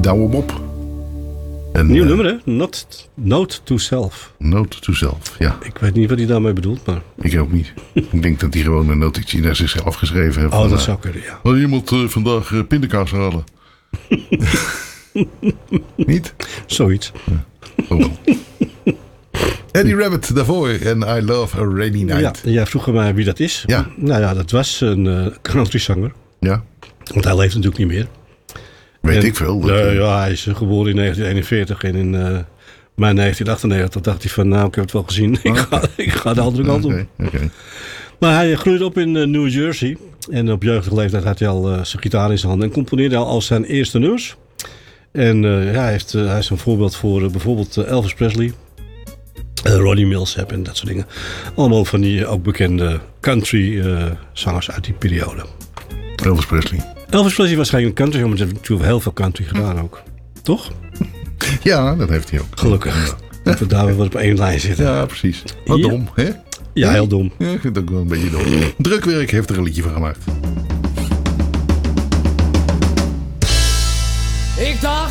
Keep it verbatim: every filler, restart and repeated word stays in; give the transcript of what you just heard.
Douw hem op. En, Nieuw uh, nummer, hè? Not, Note to Self. Note to self, ja. Ik weet niet wat hij daarmee bedoelt, maar... Ik ook niet. Ik denk dat hij gewoon een notitie naar zichzelf geschreven heeft. Oh, van, dat uh, zou kunnen, ja. Wil iemand uh, vandaag uh, pindakaas halen? Niet? Zoiets. Oh wel. Eddie Rabbit daarvoor en I Love a Rainy Night. Ja, jij vroeg mij wie dat is. Ja. Nou ja, dat was een uh, countryzanger. Ja, Want hij leeft natuurlijk niet meer. weet En, ik veel. Dat, uh, uh, ja, hij is uh, geboren in negentien eenenveertig en in uh, mei negentien achtennegentig dacht hij van, nou, ik heb het wel gezien. ik, ga, ik ga de andere kant op. Oké, oké. Maar hij groeide op in uh, New Jersey. En op jeugdige leeftijd had hij al uh, zijn gitaar in zijn handen. En componeerde al als zijn eerste nummers. En uh, ja, hij, heeft, uh, hij is een voorbeeld voor uh, bijvoorbeeld uh, Elvis Presley. Uh, Ronnie Milsap en dat soort dingen. Allemaal van die uh, ook bekende country uh, zangers uit die periode. Elvis Presley. Elvis Presley was geen country, maar hij heeft natuurlijk heel veel country gedaan ook. Toch? Ja, dat heeft hij ook. Gelukkig. Dat we daar weer op één lijn zitten. Ja, precies. Wat Ja. dom, hè? Ja, heel dom. Ja, ik vind het ook wel een beetje dom. Drukwerk heeft er een liedje van gemaakt. Ik dacht